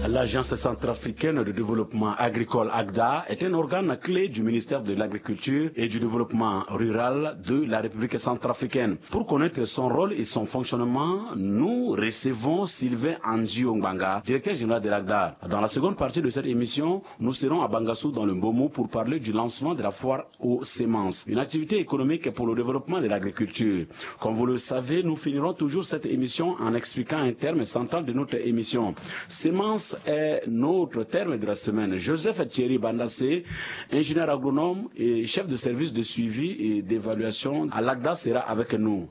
L'Agence centrafricaine de développement agricole ACDA est un organe clé du ministère de l'Agriculture et du Développement rural de la République centrafricaine. Pour connaître son rôle et son fonctionnement, nous recevons Sylvain Andio Ngbanga, directeur général de l'ACDA. Dans la seconde partie de cette émission, nous serons à Bangassou dans le Mbomo pour parler du lancement de la foire aux semences, une activité économique pour le développement de l'agriculture. Comme vous le savez, nous finirons toujours cette émission en expliquant un terme central de notre émission. Semence est notre terme de la semaine. Joseph Thierry Bandassé, ingénieur agronome et chef de service de suivi et d'évaluation à l'ACDA, sera avec nous.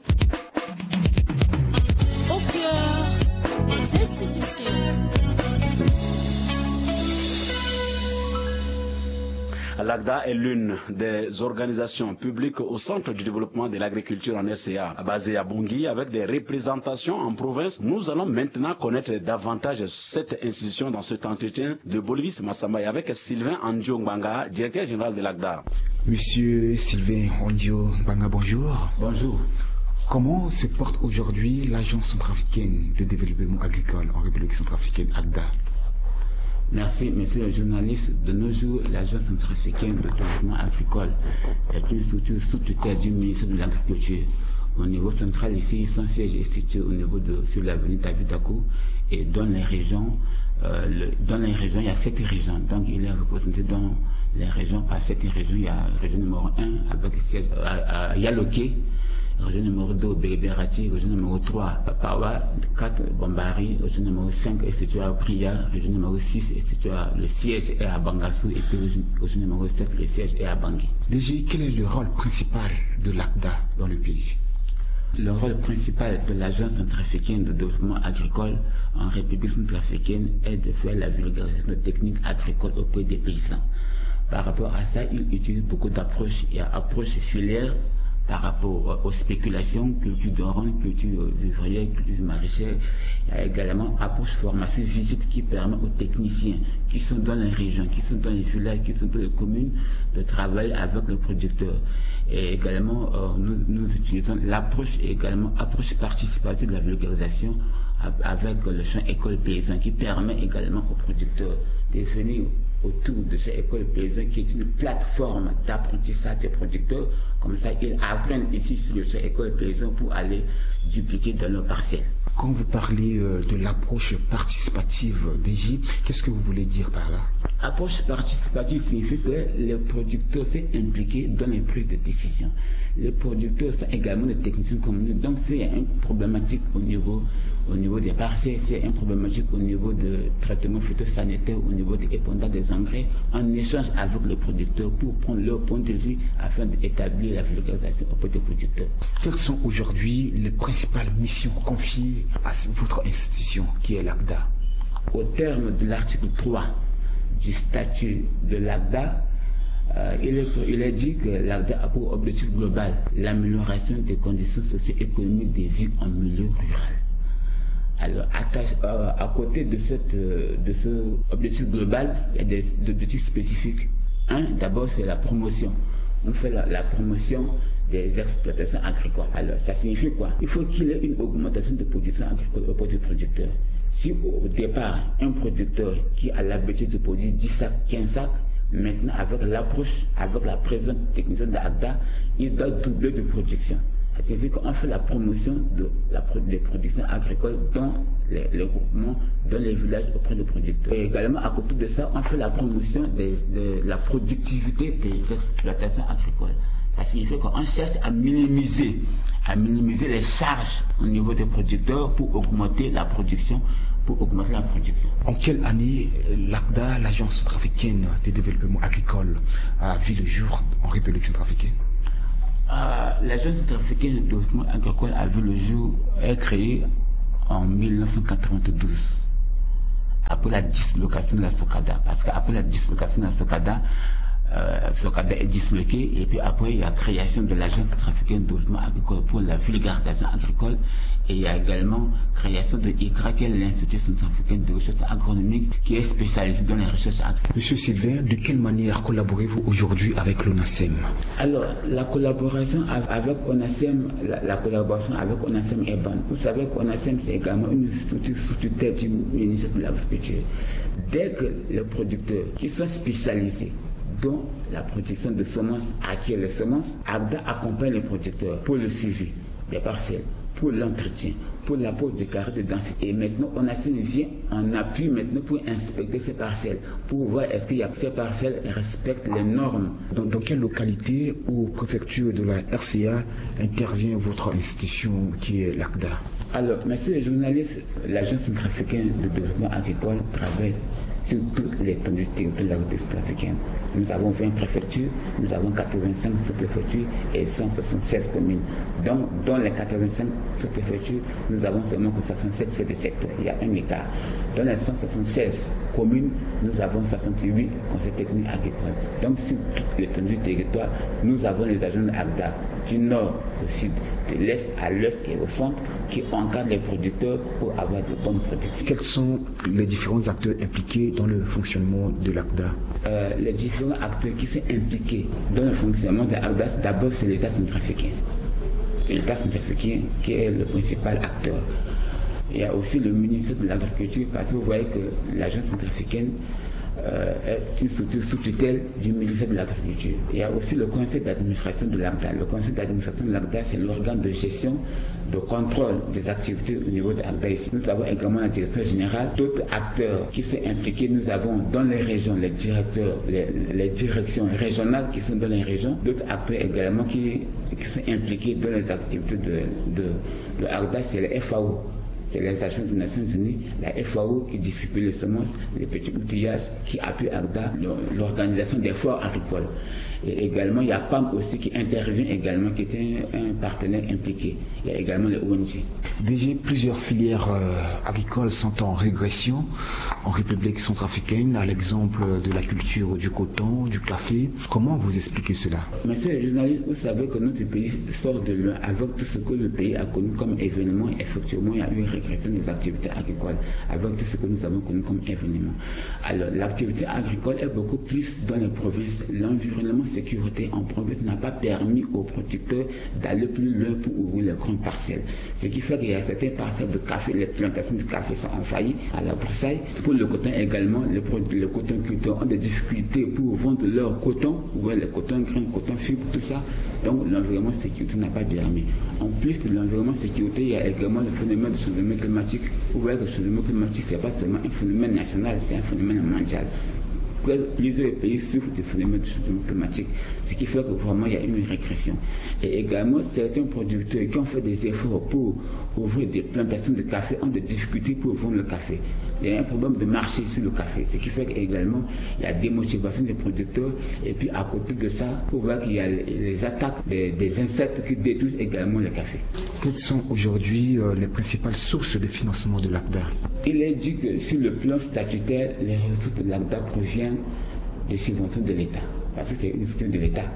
Au cœur des institutions. L'ACDA est l'une des organisations publiques au centre du développement de l'agriculture en RCA, basée à Bangui avec des représentations en province. Nous allons maintenant connaître davantage cette institution dans cet entretien de Bolivis Massamba avec Sylvain Andio Ngbanga, directeur général de l'ACDA. Monsieur Sylvain Andio Ngbanga, bonjour. Bonjour. Comment se porte aujourd'hui l'Agence centrafricaine de développement agricole en République centrafricaine, ACDA? Merci, monsieur le journaliste. De nos jours, l'Agence centrafricaine de développement agricole est une structure sous tutelle du ministère de l'Agriculture. Au niveau central, ici, son siège est situé au niveau sur l'avenue David Dakou, et dans les régions, il y a 7 régions. Donc, il est représenté dans les régions. Par 7 régions, il y a la région numéro 1 avec siège à Yaloké, région numéro 2, Béderati, région numéro 3, Papawa, 4, Bombari, région numéro 5 est située à Priya, région numéro 6 est située le siège est à Bangassou, et puis région numéro 7, le siège est à Bangui. Déjà, quel est le rôle principal de l'ACDA dans le pays? Le rôle principal de l'Agence centrafricaine de développement agricole en République centrafricaine est de faire la vulgarisation technique agricole auprès des paysans. Par rapport à ça, il utilise beaucoup d'approches. Il y a approche filière par rapport aux spéculations, culture de rente, culture vivrière, culture maraîchère. Il y a également approche formation visite qui permet aux techniciens qui sont dans les régions, qui sont dans les villages, qui sont dans les communes de travailler avec le producteur. Et également, nous utilisons l'approche approche participative de la vulgarisation avec le champ école paysan qui permet également aux producteurs de venir autour de cette école paysan qui est une plateforme d'apprentissage des producteurs. Comme ça, ils apprennent ici sur cette école paysan pour aller dupliquer dans nos parcelles. Quand vous parlez de l'approche participative d'Égypte, qu'est-ce que vous voulez dire par là? Approche participative signifie que les producteurs sont impliqués dans les prises de décision. Les producteurs sont également des techniciens comme nous. Donc, c'est une problématique au niveau des parcelles, c'est une problématique au niveau de traitement phytosanitaire, au niveau de l'épandage des engrais, en échange avec les producteurs pour prendre leur point de vue afin d'établir la vulgarisation auprès des producteurs. Quelles sont aujourd'hui les principales missions confiées à votre institution qui est l'ACDA? Au terme de l'article 3 du statut de l'ACDA, il est dit que l'ACDA a pour objectif global l'amélioration des conditions socio-économiques des vies en milieu rural. Alors, à côté de ce objectif global, il y a des objectifs spécifiques. D'abord, c'est la promotion. On fait la promotion des exploitations agricoles. Alors, ça signifie quoi? Il faut qu'il y ait une augmentation de production agricole auprès du producteur. Si au départ, un producteur qui a l'habitude de produire 10 sacs, 15 sacs, maintenant avec l'approche, avec la présence technicienne de l'ACDA, il doit doubler de production. C'est-à-dire qu'on fait la promotion des productions agricoles dans les groupements, dans les villages auprès des producteurs. Et également, à côté de ça, on fait la promotion de la productivité des exploitations agricoles. Ça signifie qu'on cherche à minimiser les charges au niveau des producteurs pour augmenter la production. En quelle année l'ACDA, l'Agence centrafricaine de développement agricole, a vu le jour en République centrafricaine? L'Agence centrafricaine de développement agricole a vu le jour, est créée en 1992, après la dislocation de la SOCADA. Parce qu'après la dislocation de la SOCADA, Socada est disloqué, et puis après il y a création de l'agence centrafricaine de développement agricole pour la vulgarisation agricole, et il y a également création de ICRA, qui est l'Institut centrafricain de recherche agronomique, qui est spécialisé dans les recherches agricoles. Monsieur Sylvain, de quelle manière collaborez-vous aujourd'hui avec l'ONASEM? Alors, la collaboration avec ONASEM, la collaboration avec ONASEM est bonne. Vous savez qu'ONASEM, c'est également une structure sous tutelle du ministère de l'Agriculture. Dès que les producteurs qui sont spécialisés dans la production de semences acquièrent les semences, AGDA accompagne les producteurs pour le suivi des parcelles, pour l'entretien, pour la pose de carrés de densité. Et maintenant, ONASEM vient en appui maintenant pour inspecter ces parcelles, pour voir est-ce que ces parcelles respectent les normes. Dans quelle localité ou préfecture de la RCA intervient votre institution qui est l'AGDA? Alors, messieurs les journalistes, l'Agence centrafricaine de développement agricole travaille sur toute l'étendue territoriale de l'Agriculture africaine. Nous avons 20 préfectures, nous avons 85 sous-préfectures et 176 communes. Donc, dans les 85 sous-préfectures, nous avons seulement que 67 sur des secteurs. Il y a un écart. Dans les 176 communes, nous avons 68 conseils techniques agricoles. Donc, sur toute l'étendue du territoire, nous avons les agents de AGDA du nord au sud, de l'est à l'ouest et au centre, qui encadrent les producteurs pour avoir de bonnes productions. Quels sont les différents acteurs impliqués dans le fonctionnement de l'AGDA? Les différents acteurs qui sont impliqués dans le fonctionnement de l'AGDA, d'abord c'est l'État centrafricain. C'est l'État centrafricain qui est le principal acteur. Il y a aussi le ministère de l'Agriculture, parce que vous voyez que l'agence centrafricaine est une structure sous tutelle du ministère de l'Agriculture. Il y a aussi le conseil d'administration de l'AGDA. Le conseil d'administration de l'AGDA, c'est l'organe de gestion, de contrôle des activités au niveau de l'AGDA ici. Nous avons également la direction générale, d'autres acteurs qui sont impliqués. Nous avons dans les régions les directeurs, les directions régionales qui sont dans les régions, d'autres acteurs également qui sont impliqués dans les activités de l'AGDA, c'est le FAO. C'est les agences des Nations Unies, la FAO qui distribue les semences, les petits outillages, qui appuie AGDA, l'organisation des foires agricoles. Et également, il y a PAM aussi qui intervient également, qui est un partenaire impliqué. Il y a également les ONG. Déjà, plusieurs filières agricoles sont en régression en République centrafricaine, à l'exemple de la culture du coton, du café. Comment vous expliquez cela? Monsieur les journalistes, vous savez que notre pays sort de loin avec tout ce que le pays a connu comme événement. Effectivement, il y a eu une régression des activités agricoles avec tout ce que nous avons connu comme événement. Alors, l'activité agricole est beaucoup plus dans les provinces. L'environnement sécurité en province n'a pas permis aux producteurs d'aller plus loin pour ouvrir les grandes parcelles. Ce qui fait qu'il y a certaines parcelles de café, les plantations de café sont en faillite à la broussaille. Pour le coton également, les cotonculteurs ont des difficultés pour vendre leur coton, ou les cotons grains, coton fibre, tout ça. Donc l'environnement sécurité n'a pas permis. En plus de l'environnement sécurité, il y a également le phénomène de changement climatique. Vous voyez que le changement climatique, ce n'est pas seulement un phénomène national, c'est un phénomène mondial. Plusieurs pays souffrent du phénomène de changement climatique, ce qui fait que vraiment il y a une régression. Et également, certains producteurs qui ont fait des efforts pour ouvrir des plantations de café ont des difficultés pour vendre le café. Il y a un problème de marché sur le café, ce qui fait qu'également il y a des motivations des producteurs. Et puis à côté de ça, on voit qu'il y a les attaques des insectes qui détruisent également le café. Quelles sont aujourd'hui les principales sources de financement de l'AGDA? Il est dit que sur le plan statutaire, les ressources de l'AGDA proviennent des subventions de l'État, parce que c'est une structure de l'État.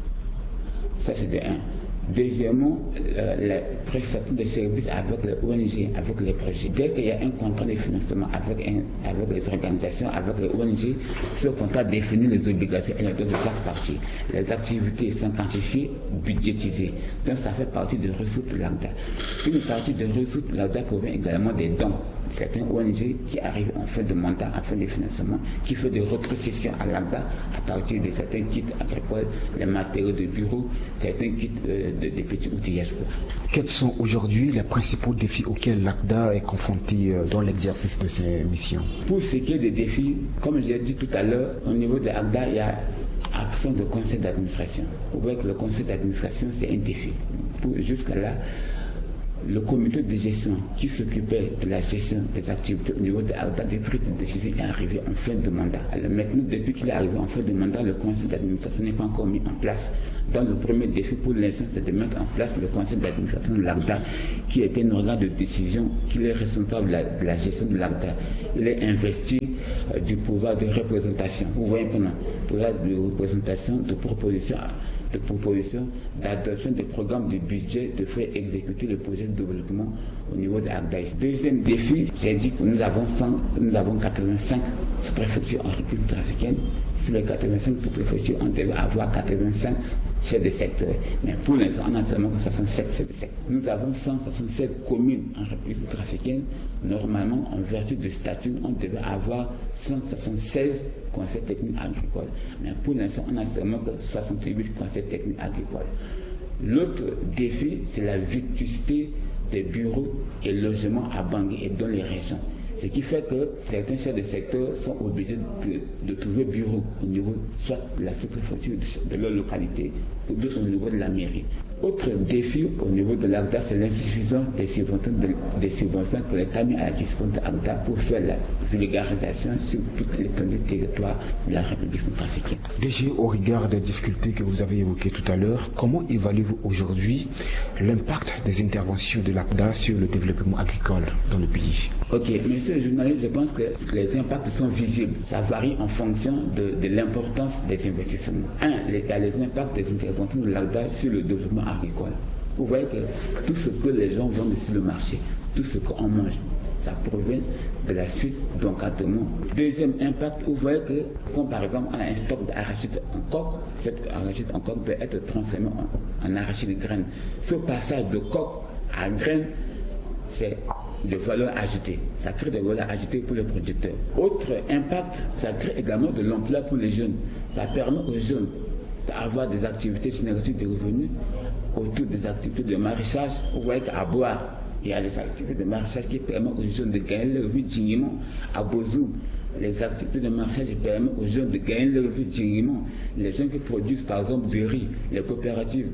Ça, c'est de 1. Deuxièmement, la prestation de services avec les ONG, avec les projets. Dès qu'il y a un contrat de financement avec les organisations, avec les ONG, ce contrat définit les obligations et les droits de chaque partie. Les activités sont quantifiées, budgétisées. Donc ça fait partie des ressources de l'AGDA. Une partie des ressources de l'AGDA provient également des dons. Certains ONG qui arrivent en fin de mandat, en fin de financement, qui fait des rétrocessions à l'AGDA à partir de certains kits agricoles, les matériaux de bureau, certains kits de petits outillages. Quels sont aujourd'hui les principaux défis auxquels l'AGDA est confronté dans l'exercice de ses missions? Pour ce qui est des défis, comme j'ai dit tout à l'heure, au niveau de l'AGDA, il y a absence de conseil d'administration. Vous voyez que le conseil d'administration, c'est un défi. Jusqu'à là, le comité de gestion qui s'occupait de la gestion des activités au niveau de l'AGDA depuis que la décision est arrivée en fin de mandat. Alors maintenant, depuis qu'il est arrivé en fin de mandat, le conseil d'administration n'est pas encore mis en place. Donc le premier défi pour l'instant, c'est de mettre en place le conseil d'administration de l'AGDA, qui est un organe de décision, qui est responsable de la gestion de l'AGDA. Il est investi du pouvoir de représentation. Vous voyez maintenant, pouvoir de représentation, de proposition, d'adoption des programmes de budget, de faire exécuter le projet de développement au niveau de l'ACDA. Deuxième défi, j'ai dit que nous avons 85 sous-préfectures en République centrafricaine. Sur les 85 sous-préfectures, on devait avoir 85 chefs de secteur. Mais pour l'instant, on a seulement 67 chefs de secteur. Nous avons 167 communes en République centrafricaine. Normalement, en vertu du statut, on devait avoir 176 conseils techniques agricoles. Mais pour l'instant, on a seulement 68 conseils techniques agricoles. L'autre défi, c'est la vétusté des bureaux et logements à Bangui et dans les régions. Ce qui fait que certains chefs de secteur sont obligés de trouver bureau au niveau soit de la sous-préfecture de leur localité ou au niveau de la mairie. Autre défi au niveau de l'ACDA, c'est l'insuffisance des subventions que l'État met à la disposition de l'ACDA pour faire la vulgarisation sur toute l'étendue du territoire de la République centrafricaine. DG, au regard des difficultés que vous avez évoquées tout à l'heure, comment évaluez-vous aujourd'hui l'impact des interventions de l'ACDA sur le développement agricole dans le pays? Ok, monsieur le journaliste, je pense que les impacts sont visibles. Ça varie en fonction de l'importance des investissements. Il y a les impacts des interventions de l'ACDA sur le développement agricole. Vous voyez que tout ce que les gens vendent sur le marché, tout ce qu'on mange, ça provient de la suite d'encadrement. Deuxième impact, vous voyez que, comme par exemple on a un stock d'arachide en coque, cet arachide en coque peut être transformé en arachide graine. Ce passage de coque à graine, c'est de valeur ajoutée. Ça crée de valeur ajoutée pour les producteurs. Autre impact, ça crée également de l'emploi pour les jeunes. Ça permet aux jeunes d'avoir des activités génératives de revenus autour des activités de maraîchage. Vous voyez qu'à Boire, il y a des activités de maraîchage qui permettent aux jeunes de gagner leur vie dignement. À Bozou, les activités de maraîchage permettent aux jeunes de gagner leur vie dignement. Les gens qui produisent par exemple du riz, les coopératives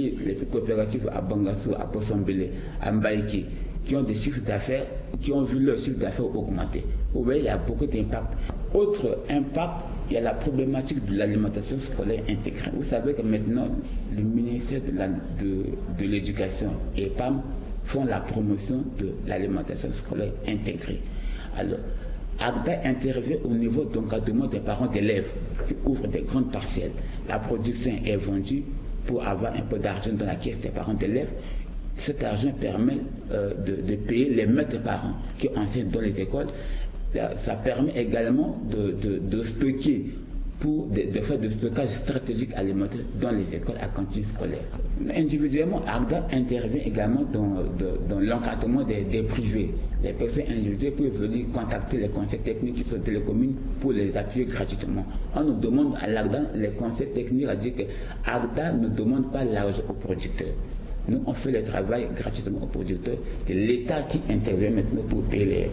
à Bangassou, à Possambélé, à Mbaïki, qui ont des chiffres d'affaires, qui ont vu leur chiffre d'affaires augmenter. Vous voyez, il y a beaucoup d'impact. Autre impact, il y a la problématique de l'alimentation scolaire intégrée. Vous savez que maintenant, le ministère de l'Éducation et PAM font la promotion de l'alimentation scolaire intégrée. Alors, ACDA intervient au niveau d'encadrement des parents d'élèves qui ouvrent des grandes parcelles. La production est vendue pour avoir un peu d'argent dans la caisse des parents d'élèves. Cet argent permet de payer les maîtres parents qui enseignent dans les écoles. Ça permet également de stocker, de faire du stockage stratégique alimentaire dans les écoles à cantine scolaire. Individuellement, ACDA intervient également dans l'encadrement des privés. Les personnes individuelles peuvent venir contacter les conseils techniques qui sont dans les communes pour les appuyer gratuitement. On nous demande à l'ACDA, les conseils techniques, à dire que ACDA ne demande pas l'argent aux producteurs. Nous, on fait le travail gratuitement aux producteurs. C'est l'État qui intervient maintenant pour payer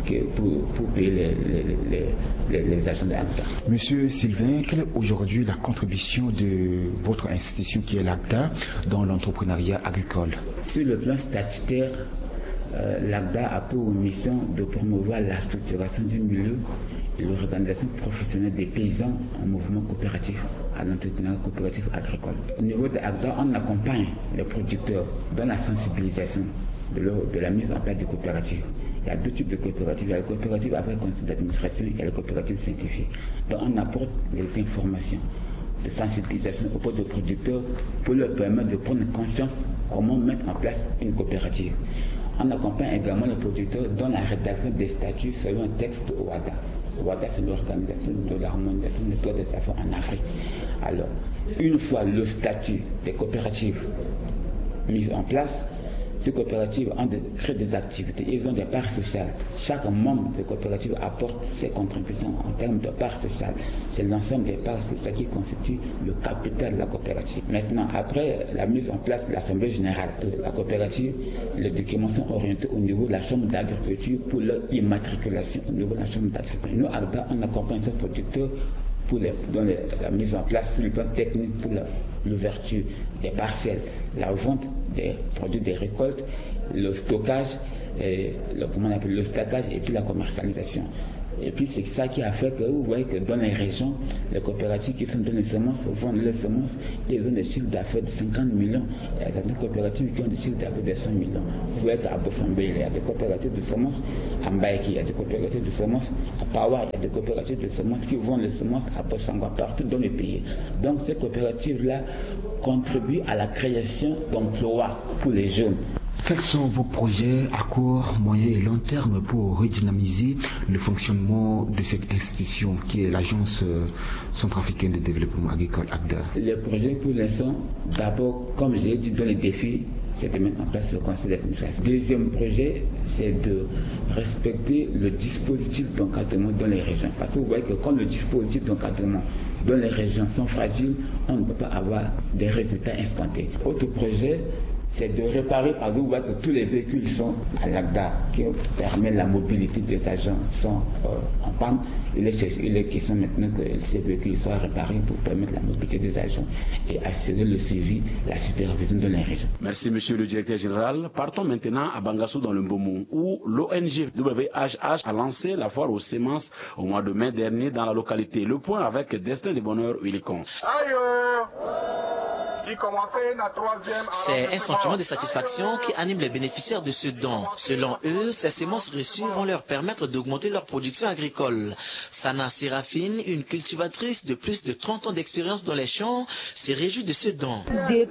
les agents de l'ACDA. Monsieur Sylvain, quelle est aujourd'hui la contribution de votre institution qui est l'ACDA dans l'entrepreneuriat agricole? Sur le plan statutaire, l'ACDA a pour mission de promouvoir la structuration du milieu et l'organisation professionnelle des paysans en mouvement coopératif à l'entrepreneuriat coopératif agricole. Au niveau de l'ACDA, on accompagne les producteurs dans la sensibilisation de la mise en place des coopératives. Il y a deux types de coopératives. Il y a les coopératives avec conseil d'administration et les coopératives simplifiées. Donc on apporte les informations de sensibilisation auprès des producteurs pour leur permettre de prendre conscience comment mettre en place une coopérative. On accompagne également les producteurs dans la rédaction des statuts selon un texte de OADA. OADA, c'est l'organisation de l'harmonisation des droits des affaires en Afrique. Alors, une fois le statut des coopératives mis en place, ces coopératives créent des activités, ils ont des parts sociales. Chaque membre de coopérative apporte ses contributions en termes de parts sociales. C'est l'ensemble des parts sociales qui constituent le capital de la coopérative. Maintenant, après la mise en place de l'Assemblée générale de la coopérative, les documents sont orientés au niveau de la Chambre d'agriculture pour leur immatriculation au niveau de la Chambre d'agriculture. Nous, ACDA, on accompagne ces producteurs dans la mise en place sur le plan technique pour l'ouverture des parcelles, la vente des produits des récoltes, le stockage, le stockage et puis la commercialisation. Et puis c'est ça qui a fait que vous voyez que dans les régions, les coopératives qui sont dans les semences vendent les semences et ils ont des chiffres d'affaires de 50 millions. Il y a certaines coopératives qui ont des chiffres d'affaires de 100 millions. Vous voyez qu'à Bossambe, il y a des coopératives de semences, à Mbaïki, il y a des coopératives de semences, à Pawa, il y a des coopératives de semences qui vendent les semences à Bossangwa, partout dans le pays. Donc ces coopératives-là contribuent à la création d'emplois pour les jeunes. Quels sont vos projets à court, moyen et long terme pour redynamiser le fonctionnement de cette institution qui est l'Agence centrafricaine de développement agricole ACDA? Les projets pour l'instant, d'abord, comme j'ai dit dans les défis, c'est de mettre en place le conseil d'administration. Deuxième projet, c'est de respecter le dispositif d'encadrement dans les régions. Parce que vous voyez que quand le dispositif d'encadrement dans les régions sont fragiles, on ne peut pas avoir des résultats escomptés. Autre projet, c'est de réparer, par exemple, vous voyez que tous les véhicules sont à l'ACDA, qui permet la mobilité des agents sont en panne. Il est question maintenant que ces véhicules soient réparés pour permettre la mobilité des agents et assurer le suivi, la supervision de les régions. Merci, monsieur le directeur général. Partons maintenant à Bangassou dans le Mbomou, où l'ONG WHH a lancé la foire aux semences au mois de mai dernier dans la localité. Le point avec Destin de Bonheur Willicon. C'est un sentiment de satisfaction qui anime les bénéficiaires de ce don. Selon eux, ces semences reçues vont leur permettre d'augmenter leur production agricole. Sana Séraphine, une cultivatrice de plus de 30 ans d'expérience dans les champs, se réjouit de ce don.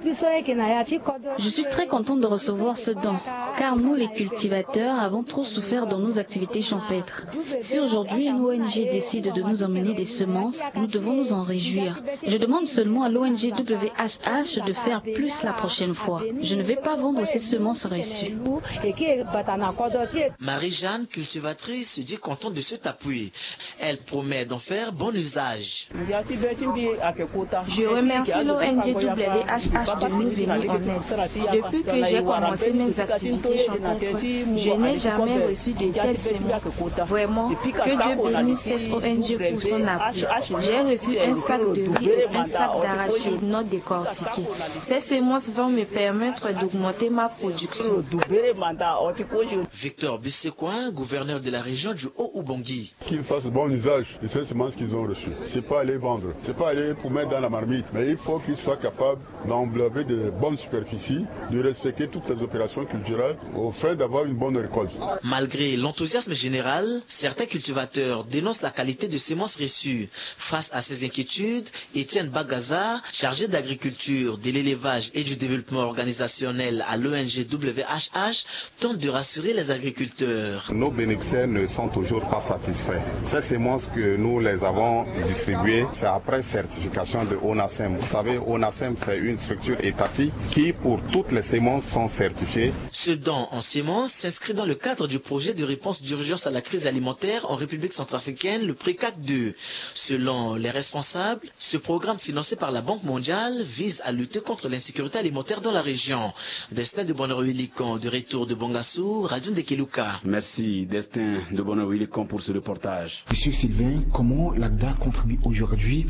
Je suis très contente de recevoir ce don, car nous les cultivateurs avons trop souffert dans nos activités champêtres. Si aujourd'hui une ONG décide de nous emmener des semences, nous devons nous en réjouir. Je demande seulement à l'ONG WHH de faire plus la prochaine fois. Je ne vais pas vendre ces semences reçues. Marie-Jeanne, cultivatrice, se dit contente de cet appui. Elle promet d'en faire bon usage. Je remercie l'ONG WHH de nous venir en aide. Depuis que j'ai commencé mes activités champêtres, je n'ai jamais reçu de telles semences. Vraiment, que Dieu bénisse cette ONG pour son appui. J'ai reçu un sac de riz et un sac d'arachide non décortiqué. Ces semences vont me permettre d'augmenter ma production. Victor Bissecoin, gouverneur de la région du Haut-Ubangi. Qu'ils fassent bon usage de ces semences qu'ils ont reçues. C'est pas aller vendre, c'est pas aller pour mettre dans la marmite, mais il faut qu'ils soient capables d'englober de bonnes superficies, de respecter toutes les opérations culturelles au fait d'avoir une bonne récolte. Malgré l'enthousiasme général, certains cultivateurs dénoncent la qualité de semences reçues. Face à ces inquiétudes, Étienne Bagaza, chargé d'agriculture, de l'élevage et du développement organisationnel à l'ONG WHH, tente de rassurer les agriculteurs. Nos bénéficiaires ne sont toujours pas satisfaits. Ces semences que nous les avons distribuées, c'est après certification de ONASEM. Vous savez, ONASEM, c'est une structure étatique qui, pour toutes les semences, sont certifiées. Ce don en semences s'inscrit dans le cadre du projet de réponse d'urgence à la crise alimentaire en République centrafricaine, le PRECAC 2. Selon les responsables, ce programme financé par la Banque mondiale vise à lutter contre l'insécurité alimentaire dans la région. Destin de Bonheur Willicon, de retour de Bangassou, Radio Ndekeluka. Merci Destin de Bonheur Willicon pour ce reportage. Monsieur Sylvain, comment l'ACDA contribue aujourd'hui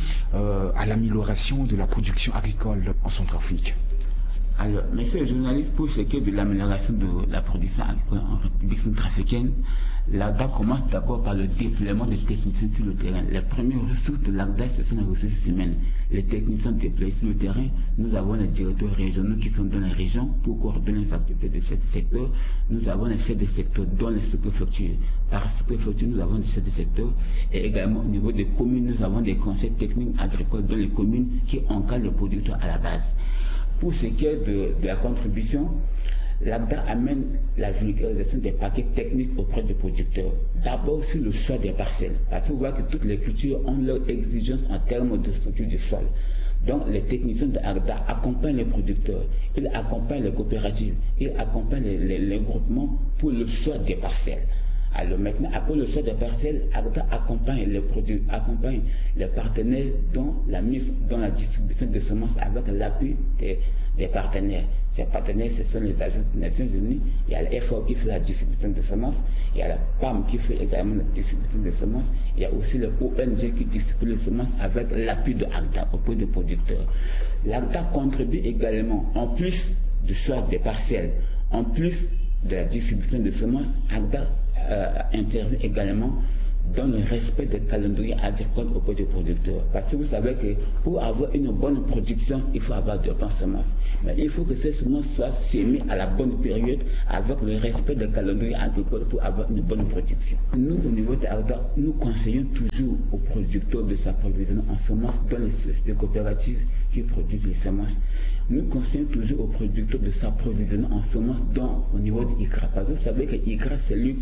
à l'amélioration de la production agricole en Centrafrique? Alors, monsieur le journaliste, pour ce qui est de l'amélioration de la production agricole en République centrafricaine, l'ACDA commence d'abord par le déploiement des techniciens sur le terrain. Les premières ressources de l'ACDA, ce sont les ressources humaines. Les techniciens déployés sur le terrain, nous avons les directeurs régionaux qui sont dans les régions pour coordonner les activités de chefs de secteur. Nous avons les chefs de secteur dans les sous-préfectures. Par sous-préfecture, nous avons des chefs de secteur. Et également au niveau des communes, nous avons des conseils techniques agricoles dans les communes qui encadrent les producteurs à la base. Pour ce qui est de la contribution, l'ACDA amène la vulgarisation des paquets techniques auprès des producteurs. D'abord sur le choix des parcelles, parce que vous voyez que toutes les cultures ont leurs exigences en termes de structure du sol. Donc les techniciens de l'ACDA accompagnent les producteurs, ils accompagnent les coopératives, ils accompagnent les groupements pour le choix des parcelles. Alors maintenant, après le choix des parcelles, ACDA accompagne les produits, accompagne les partenaires dans la distribution de semences avec l'appui des partenaires. Ces partenaires, ce sont les agences des Nations Unies. Il y a l'EFOR qui fait la distribution de semences, il y a la PAM qui fait également la distribution de semences, il y a aussi le ONG qui distribue les semences avec l'appui de ACDA auprès des producteurs. L'ACDA contribue également, en plus du choix des parcelles, en plus de la distribution de semences, ACDA intervient également dans le respect des calendriers agricoles auprès des producteurs. Parce que vous savez que pour avoir une bonne production, il faut avoir de bonnes semences. Mais il faut que ces semences soient sémées à la bonne période avec le respect des calendriers agricoles pour avoir une bonne production. Nous, au niveau de AGDA, nous conseillons toujours aux producteurs de s'approvisionner en semences dans les sociétés coopératives qui produisent les semences. Nous conseillons toujours aux producteurs de s'approvisionner en semences au niveau de ICRA. Parce que vous savez que ICRA, c'est lui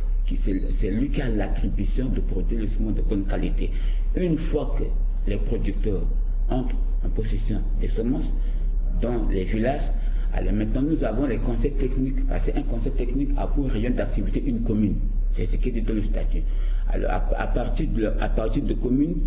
qui a l'attribution de produire les semences de bonne qualité. Une fois que les producteurs entrent en possession des semences dans les villages, alors maintenant nous avons les conseils techniques, parce qu'un conseil technique a pour rayon d'activité une commune. C'est ce qui est dit dans le statut. Alors à partir de communes,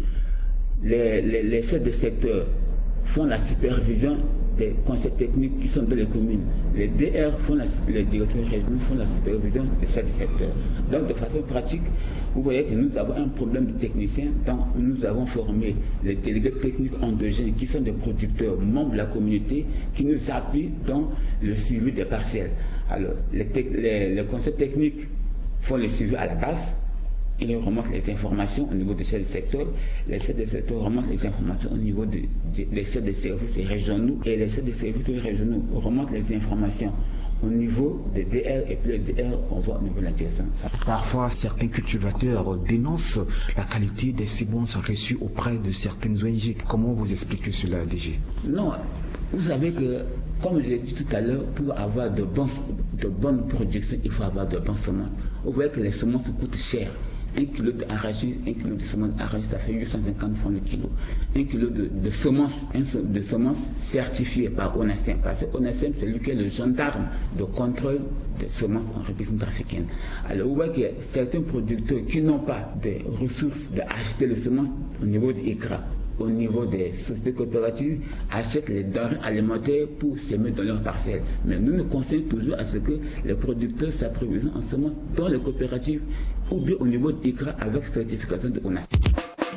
les chefs de secteur font la supervision des conseils techniques qui sont dans les communes. Les DR les directeurs régionaux font la supervision des chefs de secteur. Donc de façon pratique, vous voyez que nous avons un problème de techniciens, donc nous avons formé les délégués techniques endogènes qui sont des producteurs membres de la communauté qui nous appuient dans le suivi des parcelles. Alors les conseils techniques font le suivi à la base. Ils remontent les informations au niveau des chefs de secteur. Les chefs de secteur remontent les informations au niveau des chefs de services régionaux. Et les chefs de services régionaux remontent les informations au niveau des DR. Et puis les DR, on voit au niveau de la direction. Parfois, certains cultivateurs dénoncent la qualité des semences reçues auprès de certaines ONG. Comment vous expliquez cela, DG? Non, vous savez que, comme je l'ai dit tout à l'heure, pour avoir de bonnes productions, il faut avoir de bonnes semences. Vous voyez que les semences coûtent cher. 1 kilo d'arachide, 1 kilo de semences d'arachide, ça fait 850 francs le kilo. 1 kilo de semences certifiées par ONASEM. Parce que ONASEM, c'est lui qui est le gendarme de contrôle des semences en République centrafricaine. Alors, vous voyez qu'il y a certains producteurs qui n'ont pas de ressources d'acheter les semences au niveau de ICRA, au niveau des sociétés coopératives, achètent les denrées alimentaires pour s'aimer dans leurs parcelles. Mais nous conseillons toujours à ce que les producteurs s'approvisionnent en semences dans les coopératives ou bien au niveau de ICRA avec certification de ONASEM.